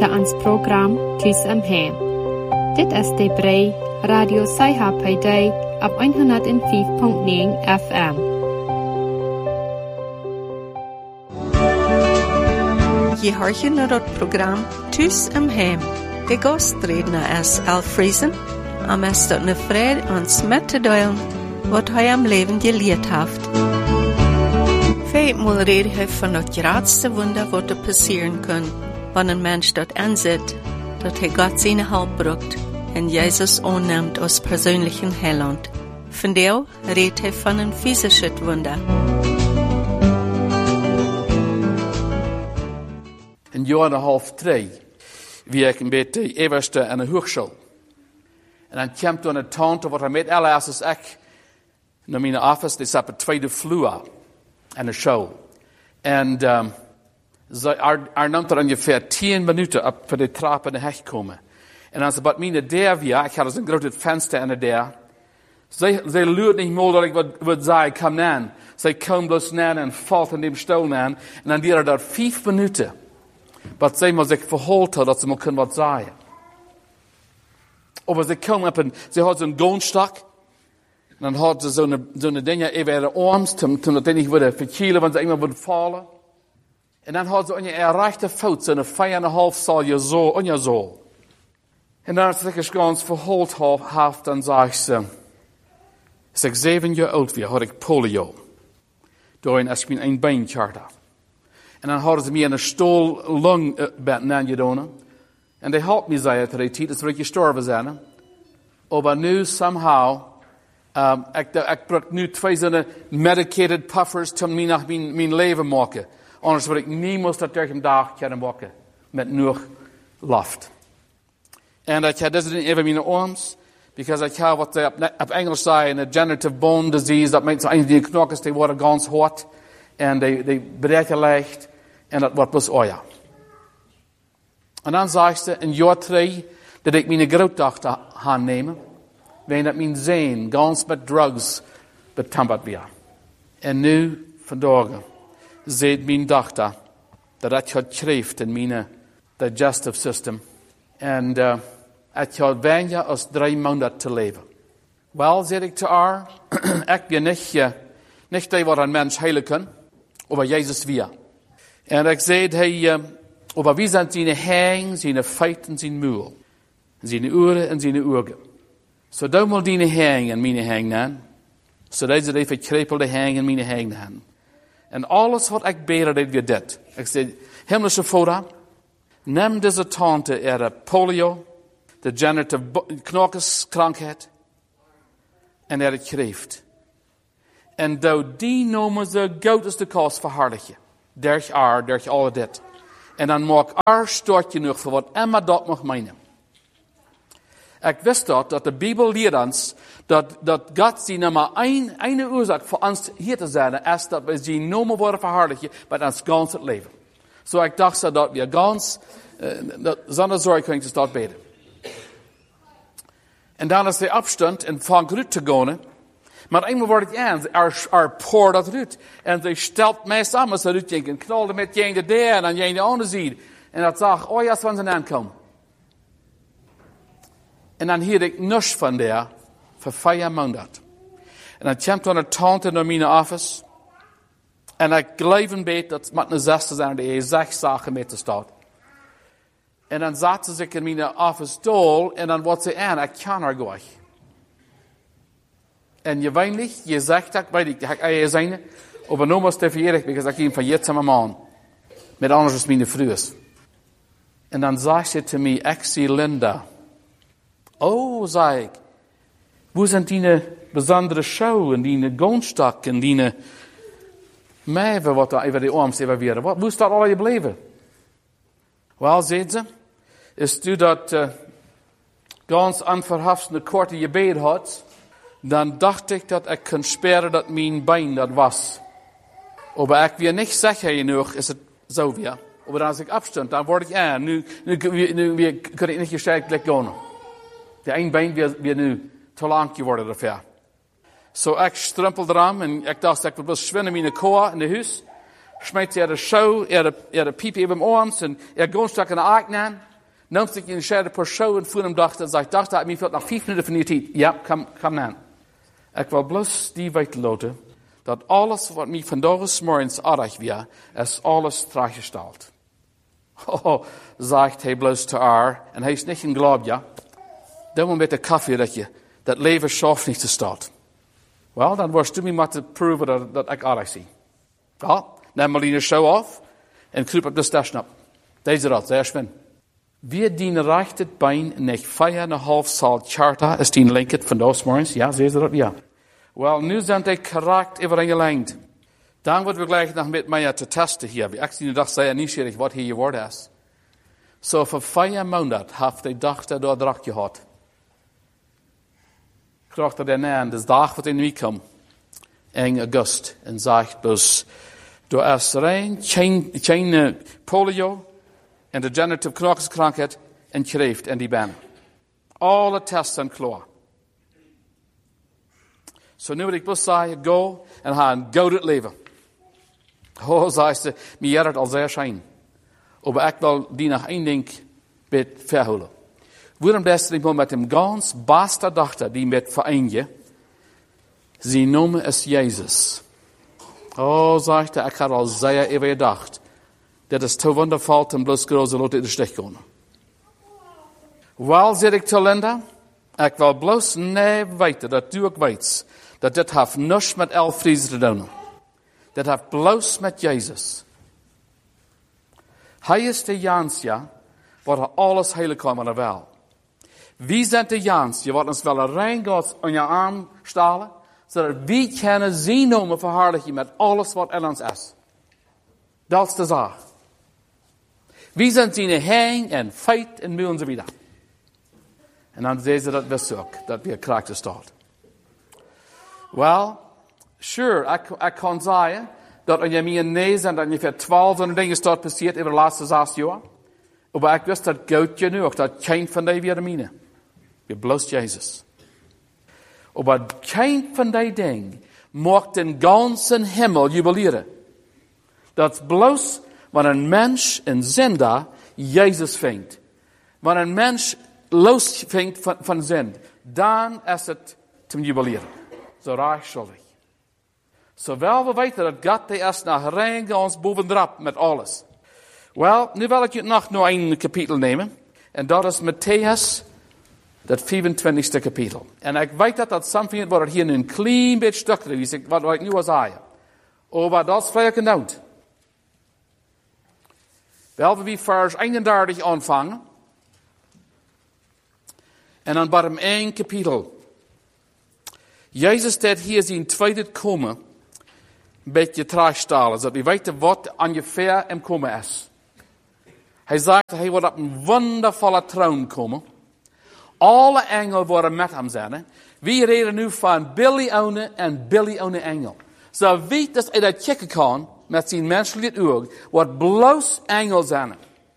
til ons program Thuis om Hem. Dit is de brei Radio Sci-Fi op 105.9 FM. Je hoort je naar het programma Thuis om Hem. De gastredner is Al Friesen. En is dat een vrede ons met te delen wat hij am leven geleerd heeft. Vijfmaal reden hij van het grootste wonder wat er passeren kan, wanneer een mens dat aanzet, dat hij God zijn hulp brukt en Jezus aanneemt als persoonlijke heiland. Vandaag redt hij van een fysische wonder. Een jaar en een half, 3, wie ik een beetje eerste aan de hogeschool. En dan kwam toen een tante, wat hij met alles is ik, naar mijn office, die zat op de tweede vloer aan de school. En er nam er ongeveer 10 minuten op voor de trap in de hek komen. En als ze bij mijn deur weer, ik had dus een groot venster aan de deur. Zij luurt niet meer dat ik wat zei, kom aan. Zij komt dus naar en valt in de stoel aan. En dan duurde dat 5 minuten. Wat zij maar zich verhoord had, dat ze maar kunnen wat zeggen. Of ze komen op en ze had zo'n goonstok. En dan had ze zo'n ding even in de arms, toen dat ding niet worden verkielen, want ze iemand worden vallen. En dan had ze aan je rechte voet zo'n 5,5 zal je zo, aan je zo. En dan als ze zich ganz verhoord heeft, dan zegt ze, als ik 7 jaar oud was, had ik polio. Daarin als ik mijn een been had. En dan hadden ze me in een stoel lang aangedaan. En die helped me, zei het, dat is wat je gestorven zijn. Maar nu, somehow, ik gebruik nu 2 zo'n medicated puffers om me naar mijn leven maken. Anders word ik niemals dat tegen een dag kunnen maken. Met nog lucht. En ik had dus even mijn arms. Because ik heb wat op Engels zeggen, een degenerative bone disease. Dat meint zo die knokkels, die worden ganz hard. En die breken licht. En dat wordt dus oja. En dan zegt ze, in jaar 3, dat ik mijn grootdochter ga nemen. Waarin dat mijn zoon gans met drugs betamperd werd. En nu, vandaag, ziet mijn dochter dat het had schreef in mijn digestive system. En het had weinig als 3 maanden te leven. Wel, zei ik te haar, ik ben niet die wat een mens heilen kan, maar Jezus weer. En ik zei, maar wie zijn zijn hang, zijn feiten, zijn muil. Zijn oren en zijn ogen. Zo doe maar die hang en mijn hang aan. Zodat ze even krepelde hang en mijn hang aan. En alles wat ik beder deed weer dit. Ik zei, hemelse Vader, neem deze tante er polio, degenerative knokelskrankheid, en er het kreeft. En door die noemen ze grootste kost verharden. Durch alle dit. En dan maak stortje nog voor wat Emma dat mag menen. Ik wist dat de Bijbel leert ons dat God zijn nummer een oorzaak voor ons hier te zijn is dat we zien noemen worden verharden bij ons ganse leven. Zo ik dacht dat we gans zonder zorg kunnen start beden. En dan is de afstand en van uit te gaan. Maar eenmaal wordt het aan, poort dat uit. En ze stelt mij samen, ze uit en knalde met jene daar en dan jene andere ziet. En dat zag, oh ja, van zijn aankomen. En dan hield ik niks van daar, voor 5 maanden. En dan kwam toen een tante naar mijn office. En ik geloof een beetje dat met een zuster zijn die 6 zaken met te staan. En dan zat ze zich in mijn office stoel en dan wordt ze aan, ik kan er gaan. En je weet niet, je zegt dat, weet ik, ga ik zijn, maar nu was het verjaardag, because ik ging van jetzt aan mijn man. Met anders is mijn vrouw. En dan zegt ze te mij, ik zie Linda. Oh, zei ik, hoe zijn die bijzondere show en die goonstok en die meven wat daar even die arms even weer. Hoe is dat al gebleven? Wel, zei ze, is toen dat ganz onverhofste korte gebed had, dan dacht ik dat ik kon speren dat mijn been dat was. Maar ik weer niet zeker genoeg, is het zo weer. Maar als ik afstond, dan word ik aan. Nu kan ik niet gesteld gaan. De een been weer nu te lang geworden daarvoor. Zo ik strumpelde eraan en ik dacht ik wil schwinnen in de koor in de huis. Schmeet de show, de piep even mijn arms en goonstak in de aak aan. Nimmst dich in de schede persoon en voel hem dachten en zegt, dacht ik, mij nog 5 minuten van je tijd. Ja, kom aan. Ik wil bloos die weten laten, dat alles wat mij vandaag 's morgens aardig weer, is alles teruggesteld. Oh, zegt hij bloos te haar, en hij is niet in geloof, ja. Dan moet met de koffie dat leven schaaft niet te staat. Wel, dan was du mij maar te proeven dat ik aardig zie. Ja, neem Marlene show af en kruip op de station op. Deze dat, zeer schwin. Wir dienen rechtet bein nicht 4,5 Saal Charta, is die linket vandaag morgens. Ja, zie je dat? Ja. Wel, nu zijn die correct overeengelengd. Dan worden we gleich nog met mij te testen hier. Ik zie nu dat zij nieuwsgierig wat hier je woord is. Zo voor 4 maanden heeft hij dacht dat door dracht gehad. Ik dacht dat hij de dag wat in nu kwam. In augustus. En zegt dus, door is geen polio. En de degenerative knokelskrankheid en kreeft en die benen. Alle tests zijn klaar. Zo nu wil ik dus zeggen, go en ga een gouden leven. Oh, zei ze, mij jaren al zeer schijn. Maar ik wil die nog één ding bij verhouden. Waarom beste ik met hem gans beste dochter die met verenigde, zijn naam is Jezus. Oh, zegt hij, ik had al zeer even gedacht. Dat is te wondervol en bloos grote loten in de stich gaan. Wel, zeg ik te Linda, ik wil bloos nee weten, dat du ook weet, dat dit heeft niets met Elfries te doen. Dat heeft bloos met Jezus. Hij is de Jansja, wat alles heilig kan van de wel. Wie zijn de Jansja, wat ons wel een reingod aan je arm stalen, zodat wie kunnen zien noemen verhaarlijken met alles wat in ons is. Dat is de zaak. Wie zijn zijn hang en feit en muur en zo wieder. En dan zeggen ze dat we zoeken, dat we krachten staat. Well, sure, ik kan zeggen dat als je mij nee zijn, dat ongeveer 12 zo'n dingen staat passiert over de laatste 6 jaar. Maar ik wist dat goud je nu ook, dat geen van die weer mine. Je bloos Jezus. Maar geen van die dingen maakt den ganzen hemel jubileren. Dat bloos wanneer een mens in zinda Jezus vindt. Wanneer een mens los vindt van zin, dan is het te jubileren. Zo raar schuldig. Zowel we weten dat God die is naar rein ons bovendrap met alles. Wel, nu wil ik je nog een kapitel nemen. En dat is Matthäus, dat 25e kapitel. En ik weet dat something wordt hier nu een klein beetje stuk is, wat ik nu al zei. Maar dat is vrij genoemd. Wel, we vers 31 aanvangen. En dan bij hem 1 kapitel. Jezus staat hier zijn tweede komen een beetje terugstellen, zodat we weten wat ongeveer hem komen is. Hij zegt dat hij wordt op een wondervolle troon komen. Alle engelen worden met hem zijn. We reden nu van biljoenen en biljoenen engelen. Zo weet dat hij dat checken kan met zijn menselijk oog, wat bloos engelen zijn.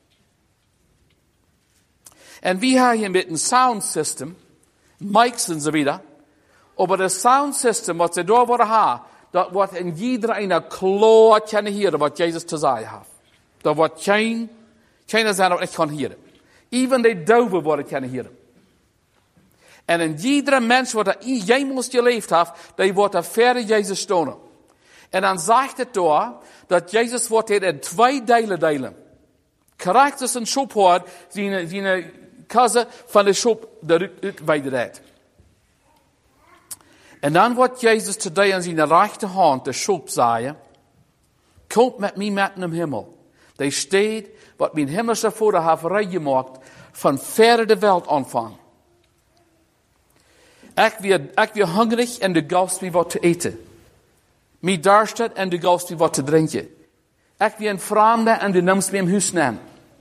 En we hebben hier met een sound system, mics en zo wieder. Maar het sound system wat ze door worden hebben, dat wordt in iedereen een klaar kunnen horen wat Jezus te zeggen heeft. Dat wordt geen zijn wat ik kan horen. Even de doven worden kunnen horen. En in iedere mens wat jemals geleefd heeft, die wordt er verder Jezus stonen. En dan zegt het door, dat Jezus wordt in 2 delen delen. Correct is een schophoord, zijn kassen van de schop eruit weidered. En dan wordt Jezus today aan zijn rechterhand de schop zeggen, komt met mij met in de hemel. Die steed wat mijn hemelse vader heeft reggemaakt van verder de wereld aanvang. Ik weer hongerig en de gast wie wat te eten. Mij dorstig en de gast wie wat te drinken. Ik weer een vreemde en de neemt mij in huis nemen.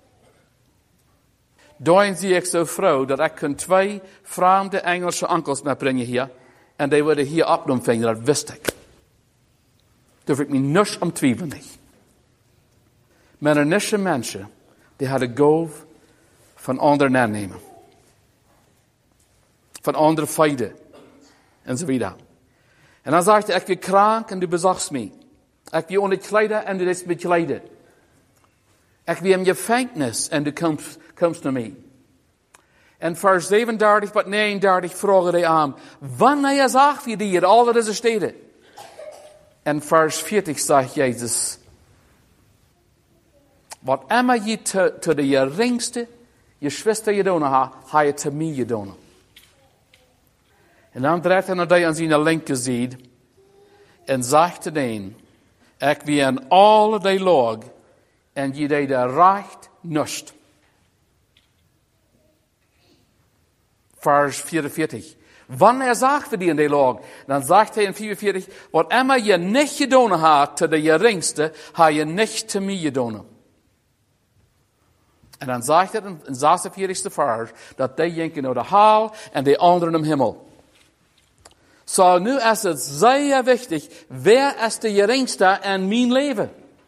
Daarin zie ik zo vrouw dat ik kan 2 vreemde Engelse onkels meebrengen hier. En die worden hier opgenomen, dat wist ik. Durf ik me niets om twijfelen. Maar er zijn mensen die hadden goof van anderen aannemen. Van andere feiten. En zo wieder. En dan zegt hij, ik ben krank en du bezorgst mij. Ik ben ontkleider en du lässt mich kleiden. Ik wie in gevangenis en du komst naar mij. En vers 37 tot 39 vragen die aan. Wanneer zag je die al deze steden? En vers 40 zegt Jezus. Wat immer je te de geringste, je schwester je doen ha je te mij je doen. En dan draait hij naar die aan zijn linkerzijde. En zegt te den. Ik wie in alle die log. En je deed de recht nust. Vers 44. Wanneer zag we die in de log? Dan zegt hij in 44. Wat immer je niet gedaan had te de geringste, ha je niet te mij gedaan. En dan zegt hij in 46e vers. Dat die jenken naar de hel en de anderen in hemel. Zo nu is het zeer wichtig. Wer is de geringste in mijn leven?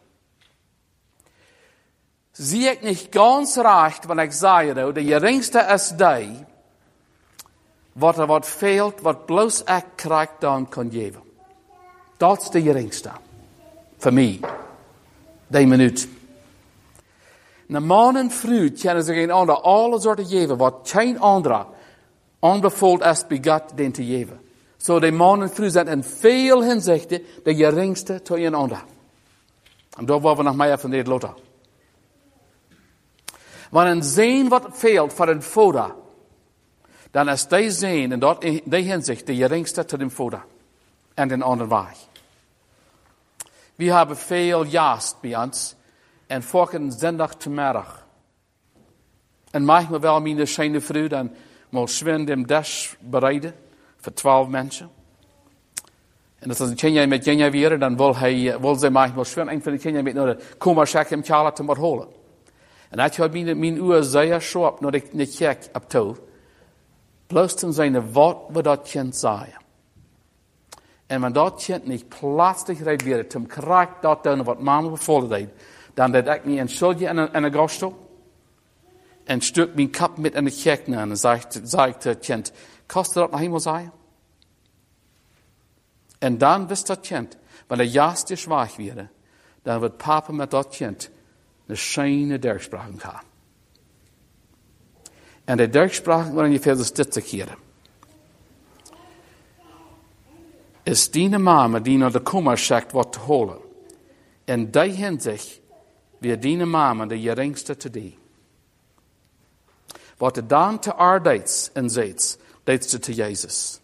Zie ik niet ganz recht, wanneer ik zei, de geringste is die, wat er wat veelt, wat bloos ik krijg dan kan geven. Dat is de geringste. Voor mij. Die minuut. Na man en vrouw kennen ze geen ander alle soorten geven, wat geen andere onbevoeld is begat den te geven. Zo de man en vrouw zijn in veel inzichten de geringste tot een ander. En daar worden we nog meer van dit loten. Wanneer een zin wat veelt voor een vader, dan is die zin in dat die inzicht de geringste tot een vader en een ander weg. We hebben veel jast bij ons en volgende zondag te middag. En manchmal wel mijn schijne vrouw dan mal schwin dem dash bereiden voor 12 mensen. En als een kindje met kindje weer, dan wil zij manchmal schwin een van de kinderen met naar de komerschak hem kjalen te maar holen. En dat had mijn oor zeer scherp naar de kerk op toe. Bloos toen zijn wat we dat kind zeiden. En wanneer dat kind niet plaatselijk rijdt weer, toen krijg dat doen wat mama bevolen deed. Dan deed ik niet een schulje en een gastel. En stuk mijn kap met in de kerk na. En zei ik het kind, kost dat naar hemel zijn? En dan wist dat kind, wanneer juist is zwaar weer, dan wordt papa met dat kind een schijne dergspraken gaan. En de dergspraken worden je verder dit te keren. Is die mama die naar de komerschak wordt te holen. En die hinzicht weer die mama de geringste te die. Wat er dan te arbeids en zet, deed ze te Jezus.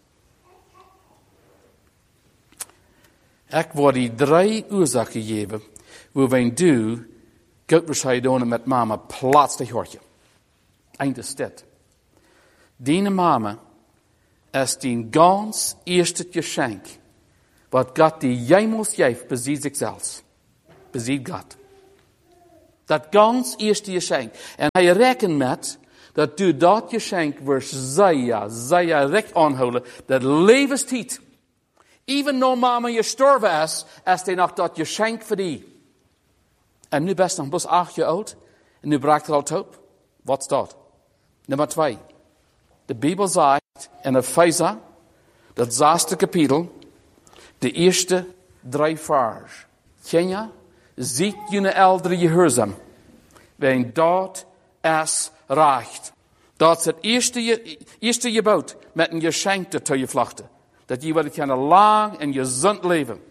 Ik word die 3 oorzaken gegeven, waar wij doen, goed bescheiden met mama plaats te hoortje. Eind is dit. Die mama is die ganz eerste geschenk, wat God die jij moest geven, beziet zichzelf. Beziet God. Dat ganz eerste geschenk. En hij rekent met, dat du dat geschenk wordt zeer recht aanhouden, dat levenstijd. Even no mama je sterven is die nog dat geschenk voor die. En nu best nog plus 8 jaar oud, en nu braakt het al op. Wat is dat? Nummer 2. De Bijbel zegt in Efeze, dat 6e kapitel, de eerste 3 vers. Ken je? Ziet jullie eldere gehoorzaam. Wijn dat is recht. Dat is het eerste gebod met een geschenk te je vluchten. Dat je willen kunnen lang en gezond leven.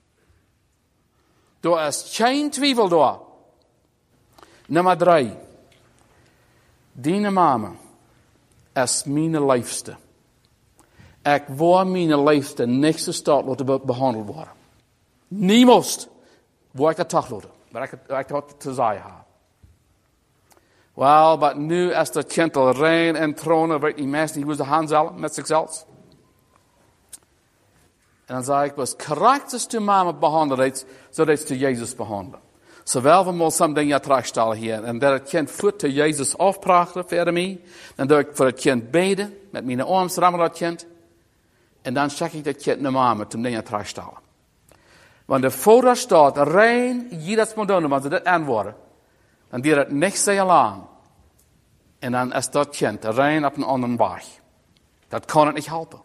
Daar is geen twijfel door. Nummer 3. Die mama is mijn liefste. Ik wil mijn liefste niet zo staat laten behandeld worden. Niemand wil ik het toch laten. Maar ik had te zeggen. Wel, maar nu is dat kind al rein en tronen, weet niet mensen die moesten handelen met zichzelf. En dan zei ik, was karakter de mama behandeld, zodat ze Jezus behandelen. Zowel we moeten soms dingen terugstellen hier. En dat het kind voet te Jezus afpraten voor mij. Dan doe ik voor het kind beden, met mijn arms rammen dat kind. En dan zeg ik dat kind naar mama om dingen terugstellen. Want de vader staat rein, jedes moet doen, want ze dit antwoorden. Dan duurt het niet zo lang. En dan is dat kind rein op een andere weg. Dat kan het niet helpen.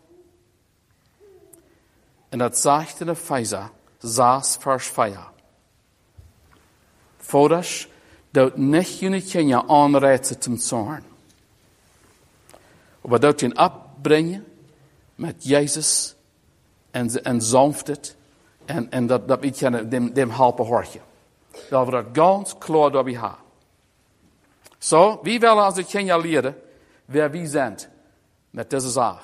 En dat zegt in Efeze 6 vers 4. Vaders, dat niet jullie Kenia aanrijden te zorgen. Maar dat je opbrengen met Jezus en zonft het en dat we kunnen dem helpen horen. Dat we dat ganz klaar door hebben. Zo, wie willen als de Kenia leren waar wie zijn met deze zaak?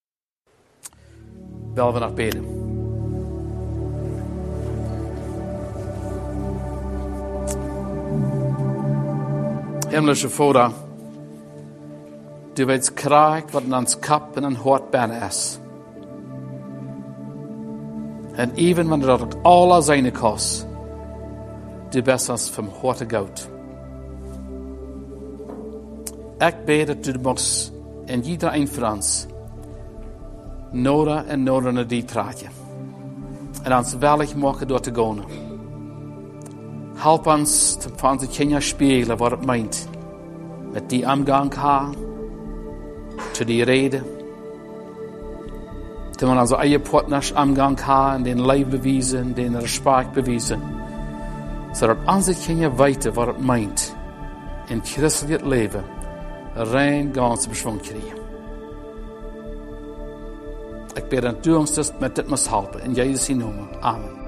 Willen we nog bidden. Himmlische Vader, du weet kracht wat in ons kap en een hart binnen is. En even wanneer dat alle zijn kost, du bent ons van harte goed. Ik bid dat du mocht in iedereen van ons nodig en nodig naar die traatje. En ons wellig maken door te gaan. Help ons van onze Kenia spelen wat het meint. Met die omgang gaan. Te die reden. Toen we onze eigen partners omgang gaan. En den leven bewijzen. Den respect bewijzen. Zodat onze Kenia weten wat het meint. In christelijk leven. Rein gans beschwung krijgen. Ik bid dat u ons met dit moet helpen. In Jezus' naam. Amen.